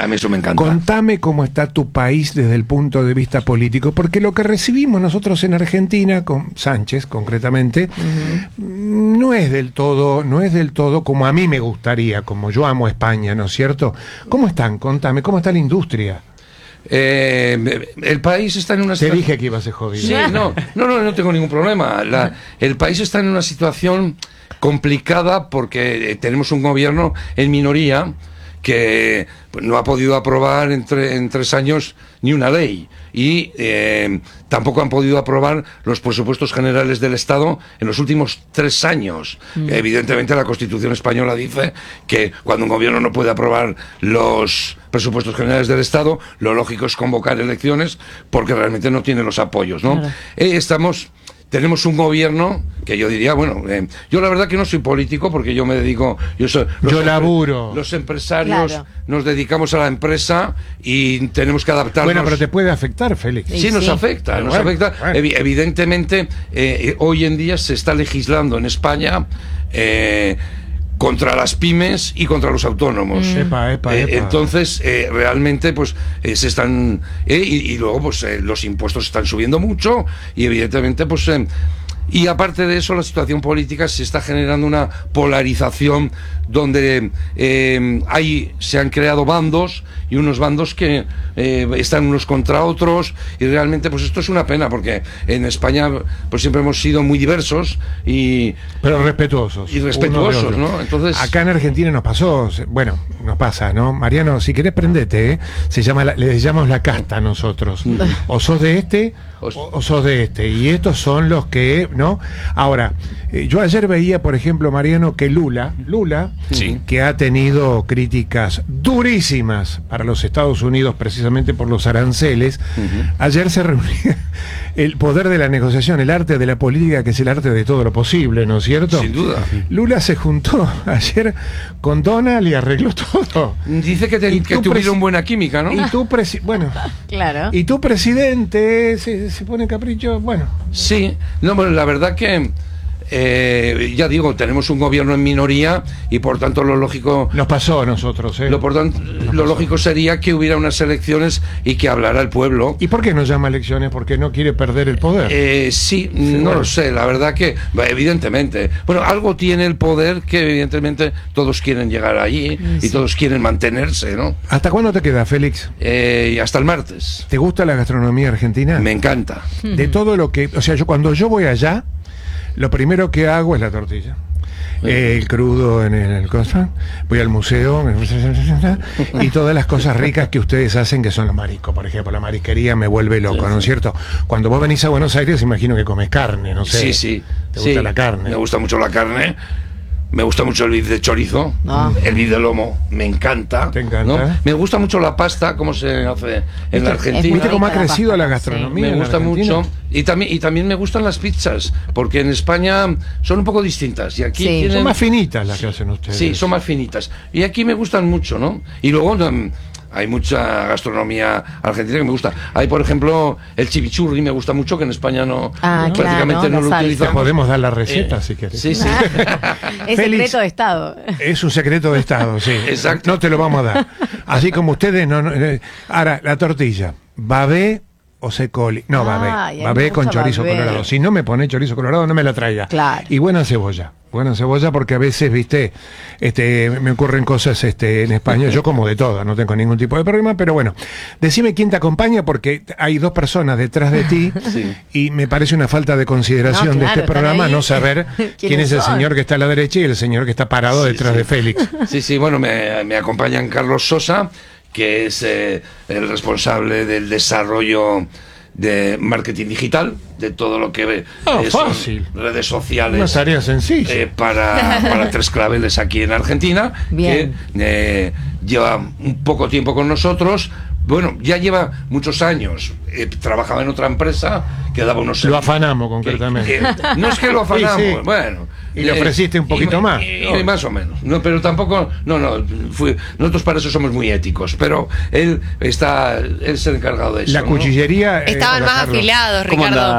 A mí eso me encanta. Contame cómo está tu país desde el punto de vista político, porque lo que recibimos nosotros en Argentina, con Sánchez concretamente, no es del todo como a mí me gustaría, como yo amo España, ¿no es cierto? ¿Cómo están? Contame, ¿cómo está la industria? El país está en una situación... Te dije que iba a ser jodido. Sí, no tengo ningún problema. El país está en una situación complicada porque tenemos un gobierno en minoría que no ha podido aprobar en 3 años ni una ley y tampoco han podido aprobar los presupuestos generales del Estado en los últimos 3 años. Evidentemente la Constitución española dice que cuando un gobierno no puede aprobar los presupuestos generales del Estado, lo lógico es convocar elecciones porque realmente no tiene los apoyos, ¿no? Claro. Tenemos un gobierno que yo diría, yo la verdad que no soy político porque yo me dedico, yo laburo. Los empresarios nos dedicamos a la empresa y tenemos que adaptarnos. Bueno, pero te puede afectar, Félix. Sí, nos afecta. Bueno. Evidentemente, hoy en día se está legislando en España contra las pymes y contra los autónomos. Entonces, realmente, se están... y luego, los impuestos están subiendo mucho y, evidentemente, y aparte de eso, la situación política se está generando una polarización donde se han creado bandos y unos bandos que están unos contra otros y realmente esto es una pena porque en España siempre hemos sido muy diversos pero respetuosos. Y respetuosos, ¿no? Entonces, acá en Argentina nos pasa, ¿no? Mariano, si querés prendete, le llamamos la casta nosotros. O sos de este o sos de este. Y estos son los que, ¿no? Ahora, yo ayer veía, por ejemplo, Mariano, que Lula, sí, que ha tenido críticas durísimas para los Estados Unidos precisamente por los aranceles, ayer se reunía el poder de la negociación, el arte de la política, que es el arte de todo lo posible, ¿no es cierto? Sin duda. Lula se juntó ayer con Donald y arregló todo. Dice que tuvieron buena química, ¿no? Y tú, claro. Y tu presidente se pone capricho, Sí, la verdad que ya digo, tenemos un gobierno en minoría y por tanto lo lógico... Nos pasó a nosotros, Lo lógico sería que hubiera unas elecciones y que hablara el pueblo. ¿Y por qué no llama elecciones? ¿Porque no quiere perder el poder? Sí, no lo sé, la verdad que evidentemente, algo tiene el poder que evidentemente todos quieren llegar allí y todos quieren mantenerse, ¿no? ¿Hasta cuándo te queda, Félix? Hasta el martes. ¿Te gusta la gastronomía argentina? Me encanta. De todo lo que... cuando yo voy allá, lo primero que hago es la tortilla. El crudo en el cosa, voy al museo y todas las cosas ricas que ustedes hacen, que son los mariscos, por ejemplo, la marisquería me vuelve loco, ¿no es cierto? Cuando vos venís a Buenos Aires, imagino que comes carne, no sé. Sí. ¿Te gusta la carne? Me gusta mucho la carne. Me gusta mucho el bif de chorizo, el bif de lomo, me encanta. ¿Te encanta? ¿No? Me gusta mucho la pasta, como se hace en la Argentina. ¿Viste cómo ha crecido la gastronomía? Me gusta mucho. Y también me gustan las pizzas, porque en España son un poco distintas. Y aquí son más finitas las que hacen ustedes. Sí, son más finitas. Y aquí me gustan mucho, ¿no? Y luego... hay mucha gastronomía argentina que me gusta. Hay, por ejemplo, el chimichurri, me gusta mucho, que en España prácticamente no lo utilizamos. Podemos dar la receta si querés. Sí. Es secreto de Estado. Es un secreto de Estado, sí. Exacto. No te lo vamos a dar. Así como ustedes ahora, la tortilla, babé o secoli. No, babé con chorizo colorado. Si no me pone chorizo colorado, no me la traiga. Claro. Y buena cebolla porque a veces, me ocurren cosas en España. Yo como de todo, no tengo ningún tipo de problema, pero bueno, decime quién te acompaña, porque hay 2 personas detrás de ti y me parece una falta de consideración de este programa no saber quién es el señor que está a la derecha y el señor que está parado detrás de Félix. Sí, me acompañan Carlos Sosa, que es el responsable del desarrollo de marketing digital, de todo lo que fácil. Redes sociales. Una tarea sencilla. Para Tres Claveles aquí en Argentina. Bien. Que lleva un poco tiempo con nosotros. Ya lleva muchos años. Trabajaba en otra empresa que daba unos... Lo afanamos concretamente. No es que lo afanamos, sí. Y le ofreciste un poquito más. Más o menos. Pero tampoco... nosotros para eso somos muy éticos. Pero él es el encargado de eso. La cuchillería... Estaban más afiliados, Ricardo.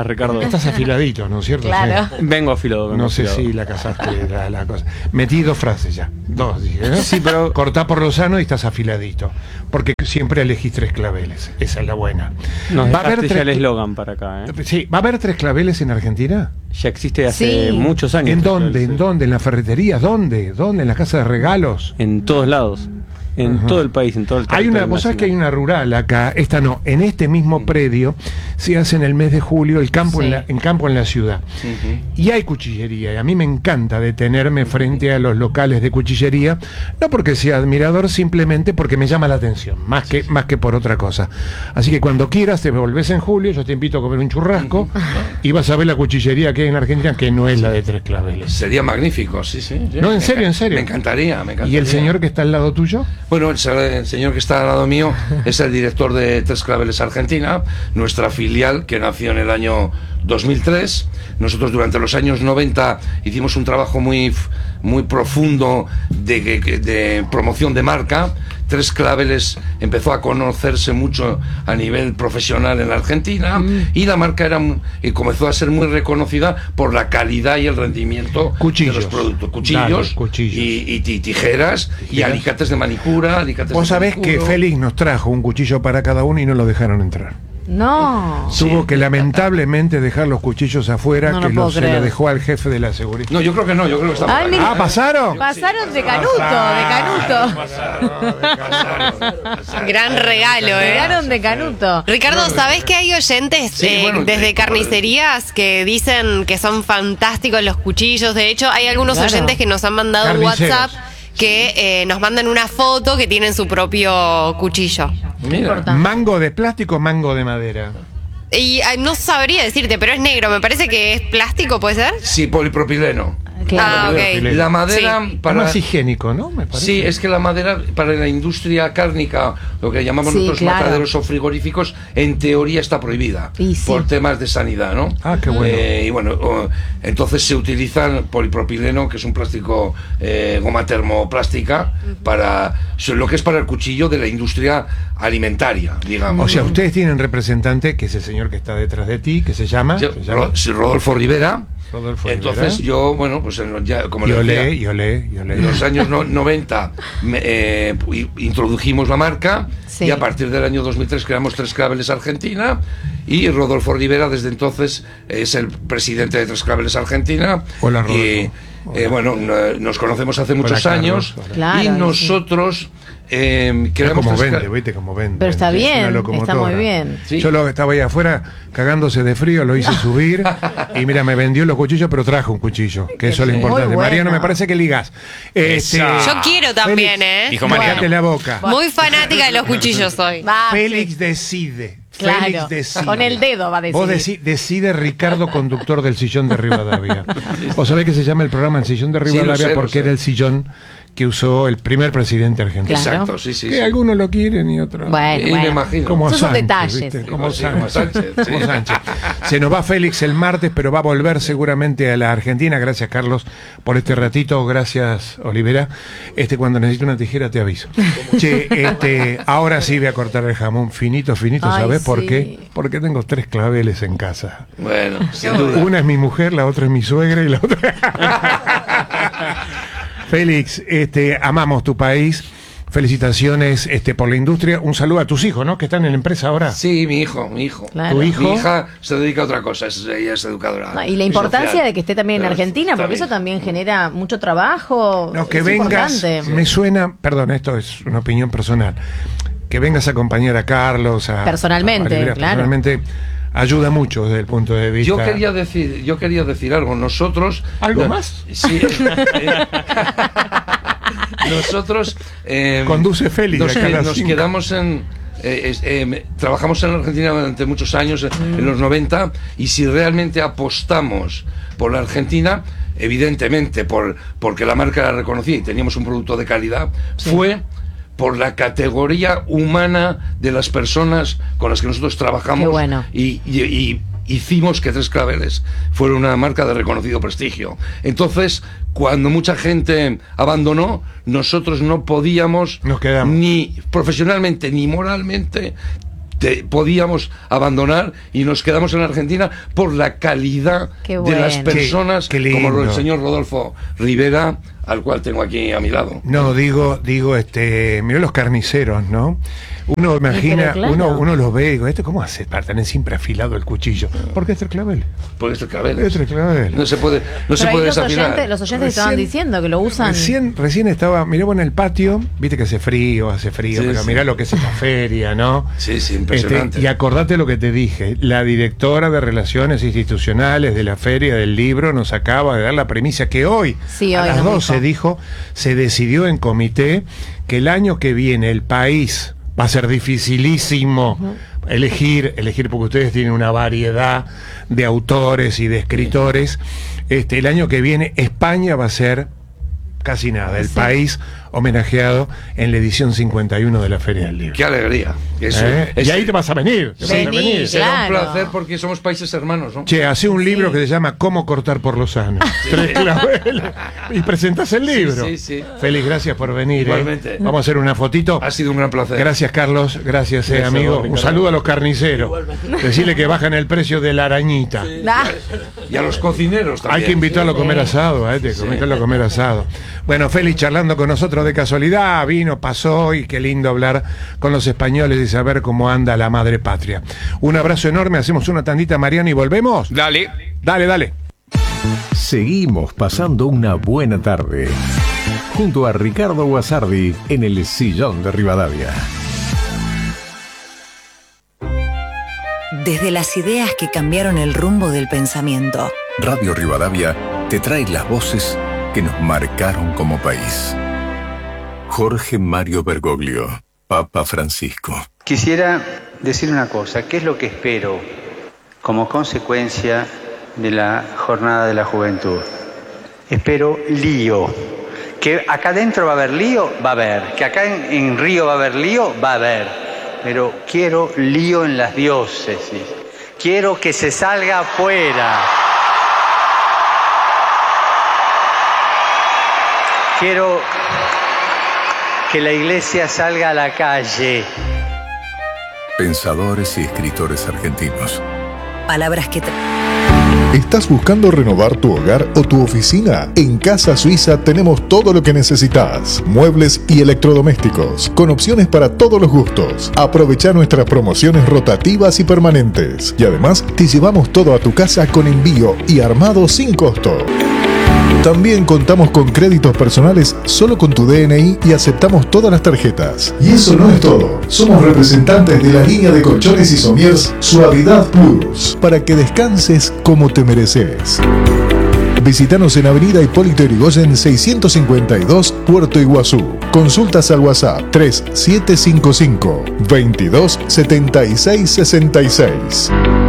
estás, Ricardo? Estás afiladito, ¿no es cierto? Claro. Sí. Vengo afilado. No sé si la casaste la cosa. Metí 2 frases ya. 2, dije, ¿no? Sí, pero Cortá por lo sano y estás afiladito. Porque siempre elegís 3 claveles. Esa es la buena. nos ¿Va a haber dejaste ya el 3 eslogan para acá, ¿eh? Sí, ¿va a haber 3 claveles en Argentina? Ya existe hace Sí. muchos años. ¿En dónde? Sí. ¿En dónde? ¿En las ferreterías? ¿Dónde? ¿En las casas de regalos? En todos lados. En Ajá. todo el país, en todo el territorio Vos sabés nacional. que hay una rural acá, esta no, en este mismo predio se hace en el mes de julio el campo Sí. en campo en la ciudad. Y hay cuchillería, y a mí me encanta detenerme frente a los locales de cuchillería, no porque sea admirador, simplemente porque me llama la atención, más que por otra cosa. Así que cuando quieras te volvés en julio, yo te invito a comer un churrasco y vas a ver la cuchillería que hay en Argentina, que no es la de 3 claveles. Sería magnífico, sí. No, en serio, en serio. Me encantaría. ¿Y el señor que está al lado tuyo? Bueno, el señor que está al lado mío es el director de Tres Claveles Argentina, nuestra filial que nació en el año 2003. Nosotros durante los años 90 hicimos un trabajo muy profundo de promoción de marca. Tres Claveles empezó a conocerse mucho a nivel profesional en la Argentina y la marca comenzó a ser muy reconocida por la calidad y el rendimiento de los productos. Cuchillos, y tijeras y alicates de manicura. Vos sabés que Félix nos trajo un cuchillo para cada uno y no lo dejaron entrar. No. Tuvo que lamentablemente dejar los cuchillos afuera, No que lo puedo se lo creer. dejó al jefe de la seguridad. No, yo creo que no, yo creo que está por Ay, ahí. mira. Ah, ¿pasaron? Pasaron de Canuto, Gran regalo, Llegaron de Canuto. Ricardo, ¿sabés que hay oyentes Sí, bueno, desde carnicerías que dicen que son fantásticos los cuchillos? De hecho, hay algunos Claro. oyentes que nos han mandado Carniceros. WhatsApp que nos mandan una foto que tienen su propio cuchillo. Mira. ¿Mango de plástico o mango de madera? Y no sabría decirte, pero es negro. Me parece que es plástico, ¿puede ser? Sí, polipropileno. Ah, ok. La madera Sí. para... Es más higiénico, ¿no? Me parece. Sí, es que la madera para la industria cárnica, lo que llamamos Sí, nosotros claro. mataderos o frigoríficos, en teoría está prohibida Y sí. por temas de sanidad, ¿no? Ah, qué bueno. Y bueno, entonces se utilizan polipropileno, que es un plástico, goma termoplástica, para lo que es para el cuchillo de la industria alimentaria, digamos. O sea, ustedes tienen representante, que es el señor que está detrás de ti, que se llama... Yo- ¿se llama? sí, Rodolfo Rivera. Rodolfo Entonces Rivera. yo, bueno, pues como Yo le decía, leí. en los años 90 introdujimos la marca Sí. y a partir del año 2003 creamos Tres Claveles Argentina y Rodolfo Rivera desde entonces es el presidente de Tres Claveles Argentina. Hola, Rodolfo. Y bueno, nos conocemos hace muchos Carlos. años. Hola. Claro, Y sí. nosotros Mira creamos cómo Tres vende, Cla- viste cómo vende. Pero está Es una bien, locomotora. está muy bien. Sí. Yo lo estaba ahí afuera cagándose de frío, lo hice subir y mira, me vendió los cuchillos, pero trajo un cuchillo, que eso es lo Muy importante. bueno. Mariano, me parece que ligas. Yo quiero también, Félix, Dijo Mariano. cállate la boca. Muy fanática de los cuchillos soy. Va, Félix decide. Claro. Félix decide. Con el dedo va a decidir. Vos decide Ricardo, conductor del Sillón de Rivadavia. Vos sabés que se llama el programa El Sillón de Sí, lo Rivadavia sé, lo porque sé. era el sillón que usó el primer presidente argentino. Claro. Exacto, sí, sí. Que sí. algunos lo quieren y otros. Bueno, Y me imagino. Como Esos son Sánchez, detalles. ¿viste? Como Sí, como Sánchez. Sánchez, sí. Como Sánchez. Se nos va Félix el martes, pero va a volver seguramente a la Argentina. Gracias, Carlos, por este ratito. Gracias, Olivera. Cuando necesite una tijera te aviso. Che, ahora sí voy a cortar el jamón finito, Ay, ¿sabes por sí. qué? Porque tengo 3 claveles en casa. Bueno, sin duda. Una es mi mujer, la otra es mi suegra y la otra... Félix, amamos tu país. Felicitaciones por la industria. Un saludo a tus hijos, ¿no? Que están en la empresa ahora. Sí, mi hijo. Claro. Tu hijo. Mi hija se dedica a otra cosa, ella es educadora. No, y la importancia social. de que esté también en Pero Argentina, está porque bien. eso también genera mucho trabajo. No, que es vengas, importante. me suena, perdón, esto es una opinión personal, que vengas a acompañar a Carlos, Personalmente, Olivera, claro. personalmente, ayuda mucho desde el punto de vista. Yo quería decir algo. Nosotros. ¿Algo más? Sí. Nosotros. Conduce Félix Nos, acá a las nos 5. quedamos en. Trabajamos en Argentina durante muchos años, en los 90, y si realmente apostamos por la Argentina, evidentemente porque la marca era reconocida y teníamos un producto de calidad, fue por la categoría humana de las personas con las que nosotros trabajamos. Qué bueno. Y hicimos que Tres Claveles fuera una marca de reconocido prestigio. Entonces, cuando mucha gente abandonó, nosotros no podíamos Nos quedamos. ni profesionalmente ni moralmente podíamos abandonar y nos quedamos en Argentina por la calidad Qué de bueno. las personas, Qué lindo. como el señor Rodolfo Rivera, al cual tengo aquí a mi lado. No, digo, mirá los carniceros, ¿no? Uno imagina, pero claro. uno los ve y digo, ¿cómo hace para tener siempre afilado el cuchillo? Porque es el clavel. Por estos claveles. Es el clavel. No se puede Pero ahí desafinar. los oyentes estaban diciendo que lo usan. Recién estaba, mirá en el patio, viste que hace frío, Sí, pero sí. mirá lo que es esta feria, ¿no? Sí, impresionante. Y acordate lo que te dije, la directora de Relaciones Institucionales de la Feria del Libro nos acaba de dar la premisa que hoy, Sí, a hoy las nos 12 dijo, se decidió en comité que el año que viene el país va a ser dificilísimo elegir, porque ustedes tienen una variedad de autores y de escritores. El año que viene España va a ser casi nada, el país homenajeado en la edición 51 de la Feria del Libro. Qué alegría. Eso, Y ahí te vas a venir. Vení, será un claro. placer porque somos países hermanos, ¿no? Che, hace un libro que se llama Cómo cortar por lo sano. 3 claveles. Y presentás el libro. Sí. Félix, gracias por venir. Igualmente. Vamos a hacer una fotito. Ha sido un gran placer. Gracias, Carlos. Gracias, Gracias, amigo. Ricardo. Un saludo a los carniceros. Decirle que bajan el precio de la arañita. Ah, Y a los cocineros también. Hay que invitarlo a comer asado, invitarlo a comer asado. Bueno, Félix charlando con nosotros de casualidad, vino, pasó, y qué lindo hablar con los españoles y saber cómo anda la madre patria. Un abrazo enorme, hacemos una tandita, Mariano, y volvemos. Dale. Dale. Seguimos pasando una buena tarde junto a Ricardo Guasardi en el Sillón de Rivadavia. Desde las ideas que cambiaron el rumbo del pensamiento. Radio Rivadavia te trae las voces que nos marcaron como país. Jorge Mario Bergoglio, Papa Francisco. Quisiera decir una cosa, ¿qué es lo que espero como consecuencia de la Jornada de la Juventud? Espero lío. Que acá adentro va a haber lío, va a haber. Que acá en Río va a haber lío, va a haber. Pero quiero lío en las diócesis. Quiero que se salga afuera. Quiero que la iglesia salga a la calle. Pensadores y escritores argentinos. Palabras que... ¿Estás buscando renovar tu hogar o tu oficina? En Casa Suiza tenemos todo lo que necesitas. Muebles y electrodomésticos, con opciones para todos los gustos. Aprovecha nuestras promociones rotativas y permanentes. Y además, te llevamos todo a tu casa con envío y armado sin costo. También contamos con créditos personales solo con tu DNI y aceptamos todas las tarjetas. Y eso no es todo. Somos representantes de la línea de colchones y somiers Suavidad Plus, para que descanses como te mereces. Visítanos en Avenida Hipólito Yrigoyen 652, Puerto Iguazú. Consultas al WhatsApp 3755 22 76 66.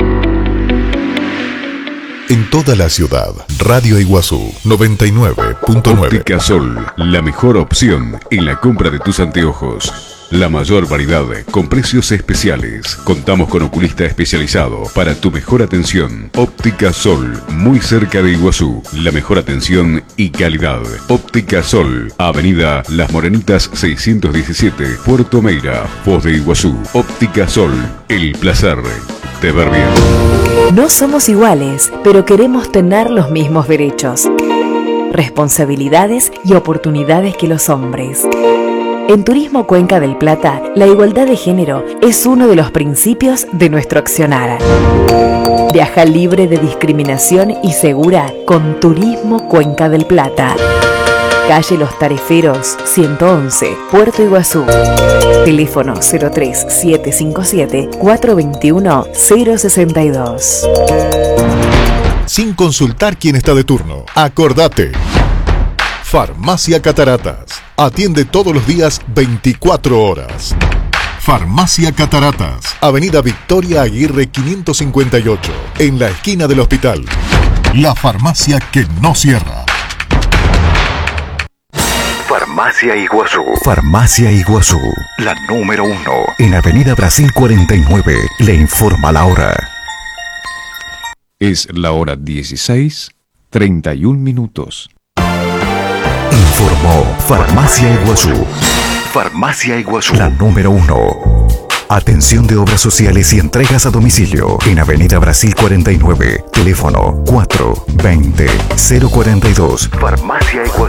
En toda la ciudad, Radio Iguazú 99.9. Óptica Sol, la mejor opción en la compra de tus anteojos. La mayor variedad con precios especiales. Contamos con oculista especializado para tu mejor atención. Óptica Sol, muy cerca de Iguazú. La mejor atención y calidad. Óptica Sol, Avenida Las Morenitas 617, Puerto Meira, Foz de Iguazú. Óptica Sol, el placer de ver bien. No somos iguales, pero queremos tener los mismos derechos, responsabilidades y oportunidades que los hombres. En Turismo Cuenca del Plata, la igualdad de género es uno de los principios de nuestro accionar. Viaja libre de discriminación y segura con Turismo Cuenca del Plata. Calle Los Tareferos, 111, Puerto Iguazú. Teléfono 03757 421 062. Sin consultar quién está de turno. Acordate. Farmacia Cataratas. Atiende todos los días 24 horas. Farmacia Cataratas. Avenida Victoria Aguirre 558. En la esquina del hospital. La farmacia que no cierra. Farmacia Iguazú. Farmacia Iguazú, la número 1. En Avenida Brasil 49. Le informa la hora. Es la hora 16:31. Informó Farmacia Iguazú. Farmacia Iguazú, la número 1. Atención de obras sociales y entregas a domicilio en Avenida Brasil 49, teléfono 420-042. Farmacia Iguazú.